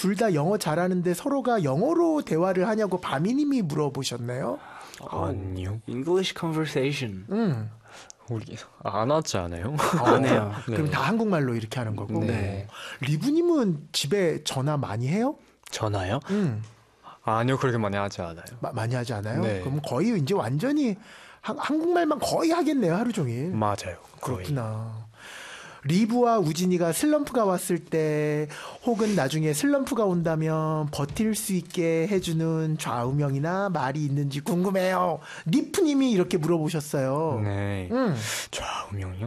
둘 다 영어 잘하는데 서로가 영어로 대화를 하냐고 바미님이 물어보셨네요. 아니요. English conversation. 우리 안 하지 않아요? 안 해요. 그럼 다 한국말로 이렇게 하는 거고. 네. 리브님은 집에 전화 많이 해요? 전화요? 아니요, 그렇게 많이 하지 않아요. 많이 하지 않아요? 네. 그럼 거의 이제 완전히 한국말만 거의 하겠네요, 하루 종일. 맞아요. 거의. 그렇구나. 리브와 우진이가 슬럼프가 왔을 때 혹은 나중에 슬럼프가 온다면 버틸 수 있게 해주는 좌우명이나 말이 있는지 궁금해요. 리프님이 이렇게 물어보셨어요. 네. 좌우명이요?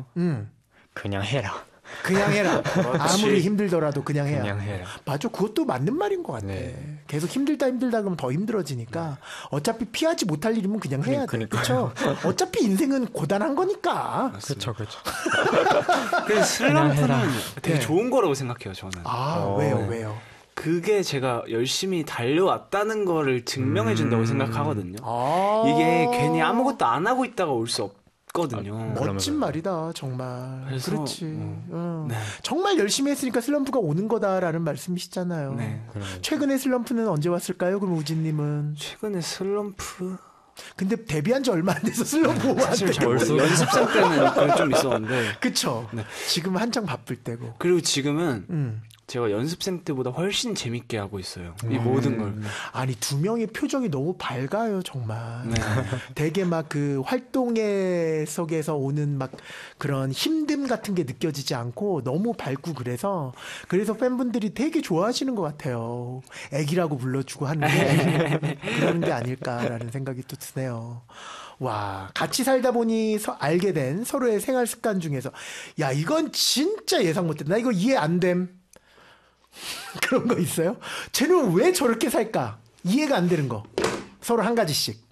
그냥 해라. 그냥 해라. 아무리 힘들더라도 그냥 해야. 그냥 해라. 맞아. 그것도 맞는 말인 것 같아. 네. 계속 힘들다 그러면 더 힘들어지니까 어차피 피하지 못할 일이면 그냥 해야 돼. 그렇죠. 어차피 인생은 고단한 거니까. 그렇죠, 그렇죠. 근데 슬럼프는 되게 네. 좋은 거라고 생각해요, 저는. 왜요? 그게 제가 열심히 달려왔다는 거를 증명해준다고 생각하거든요. 아. 이게 괜히 아무것도 안 하고 있다가 올 수 없거든요. 멋진 말이다, 정말. 그래서, 그렇지. 네. 정말 열심히 했으니까 슬럼프가 오는 거다라는 말씀이시잖아요. 네. 최근에 슬럼프는 언제 왔을까요? 그럼 우진님은? 최근에 슬럼프? 근데 데뷔한 지 얼마 안 돼서 슬럼프 사실 잘 왔대. 모르겠어요. 연습생 때는 그건 좀 있었는데. 그쵸. 네. 지금 한창 바쁠 때고. 그리고 지금은 제가 연습생 때보다 훨씬 재밌게 하고 있어요. 이 모든 걸. 아니, 두 명의 표정이 너무 밝아요, 정말. 네. 되게 막 그 활동의 속에서 오는 막 그런 힘듦 같은 게 느껴지지 않고 너무 밝고 그래서 팬분들이 되게 좋아하시는 것 같아요. 애기라고 불러주고 하는 게 그러는 게 아닐까라는 생각이 또 드네요. 와, 같이 살다 보니 알게 된 서로의 생활 습관 중에서 야, 이건 진짜 예상 못했다. 나 이거 이해 안 됨. 그런 거 있어요? 쟤는 왜 저렇게 살까? 이해가 안 되는 거. 서로 한 가지씩.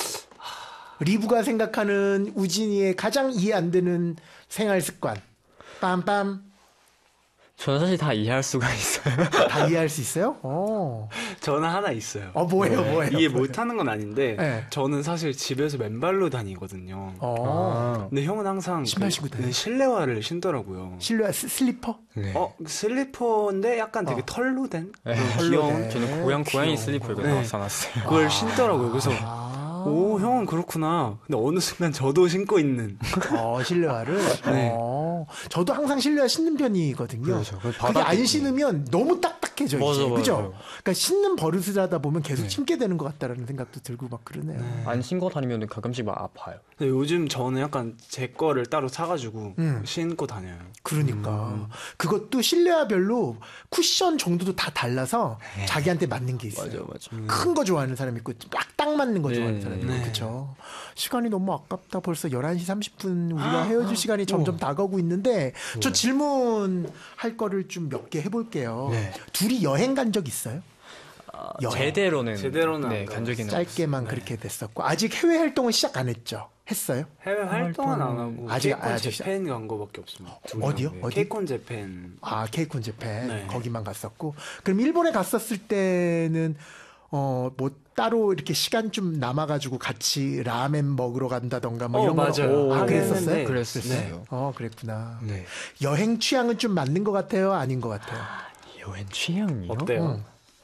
리브가 생각하는 우진이의 가장 이해 안 되는 생활 습관. 빰빰. 저는 사실 다 이해할 수가 있어요. 다 이해할 수 있어요? 저는 하나 있어요. 뭐예요? 이해 못하는 건 아닌데 네. 저는 사실 집에서 맨발로 다니거든요. 아. 근데 형은 항상 신발 신고 다녀요? 실내화를 신더라고요. 실내 슬리퍼? 네. 슬리퍼인데 약간 되게 털로 된 그런 귀여운 저는 고양이 슬리퍼 이거 네. 사놨어요. 그걸 신더라고요. 그래서 오, 형은 그렇구나. 근데 어느 순간 저도 신고 있는. 실내화를? 네. 저도 항상 실내화 신는 편이거든요. 그렇죠. 그게 안 신으면 너무 딱딱해져, 이제. 맞아, 그죠? 맞아요. 그러니까 신는 버릇을 하다 보면 계속 신게 되는 것 같다라는 생각도 들고 막 그러네요. 안 신고 다니면 가끔씩 막 아파요. 근데 요즘 저는 약간 제 거를 따로 사가지고 신고 다녀요. 그러니까. 그것도 실내화별로 쿠션 정도도 다 달라서 자기한테 맞는 게 있어요. 맞아. 큰 거 좋아하는 사람 있고 딱 맞는 거 좋아하는 네. 사람 있고. 네. 그렇죠. 시간이 너무 아깝다. 벌써 11시 30분 우리가 헤어질 시간이 점점 다가오고 있는데 저 질문할 거를 좀 몇 개 해볼게요. 네. 둘이 여행 간 적 있어요? 여행. 제대로는 네, 안 간 적이 짧게만 그렇게 됐었고 아직 해외 활동은 시작 안 했죠? 했어요? 해외 활동은 안 하고 아직 케이콘 재팬 간 거밖에 없습니다. 어디요? 어디? 케이콘 재팬. 케이콘 재팬 네. 거기만 갔었고 그럼 일본에 갔었을 때는 뭐 따로 이렇게 시간 좀 남아가지고 같이 라멘 먹으러 간다던가 뭐 이런 맞아요. 거 그랬었어요? 네. 그랬어요. 그랬구나. 네. 여행 취향은 좀 맞는 것 같아요? 아닌 것 같아요? 여행 취향이요? 어때요?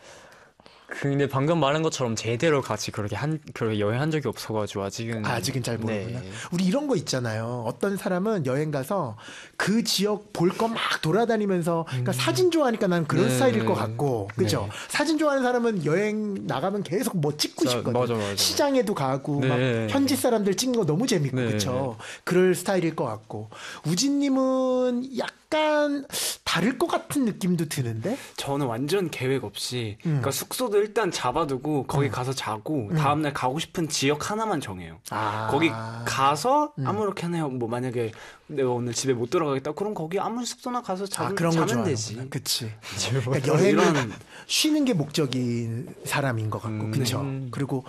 근데 방금 말한 것처럼 제대로 같이 그렇게 여행한 적이 없어가지고 아직은 잘 모르구나. 네. 우리 이런 거 있잖아요. 어떤 사람은 여행 가서 그 지역 볼 거 막 돌아다니면서 그러니까 사진 좋아하니까 난 그런 네. 스타일일 것 같고 그죠? 네. 사진 좋아하는 사람은 여행 나가면 계속 뭐 찍고 싶거든. 맞아. 시장에도 가고 네. 막 현지 사람들 찍는 거 너무 재밌고 네. 그렇죠? 그럴 스타일일 것 같고 우진님은 약간 다를 것 같은 느낌도 드는데 저는 완전 계획 없이 그러니까 숙소도 일단 잡아두고 거기 가서 자고 다음날 가고 싶은 지역 하나만 정해요. 거기 가서 아무렇게나 해요. 뭐 만약에 내가 오늘 집에 못 들어가겠다 그럼 거기 아무 숙소나 가서 그런 거 자면 되지. 그치. 그러니까 여행은 이런 쉬는 게 목적인 사람인 것 같고, 그쵸. 그리고,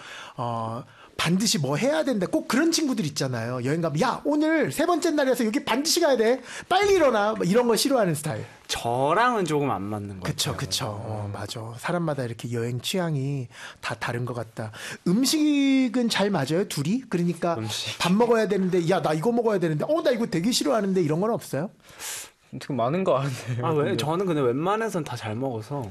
반드시 뭐 해야 된다. 꼭 그런 친구들 있잖아요. 여행 가면, 야, 오늘 세 번째 날이라서 여기 반드시 가야 돼. 빨리 일어나. 뭐 이런 거 싫어하는 스타일. 저랑은 조금 안 맞는 것 같아요. 그쵸. 맞아. 사람마다 이렇게 여행 취향이 다 다른 것 같다. 음식은 잘 맞아요, 둘이? 그러니까 밥 먹어야 되는데, 야, 나 이거 먹어야 되는데, 나 이거 되게 싫어하는데 이런 건 없어요? 되게 많은 거 아니에요? 저는 근데 웬만해선 다 잘 먹어서.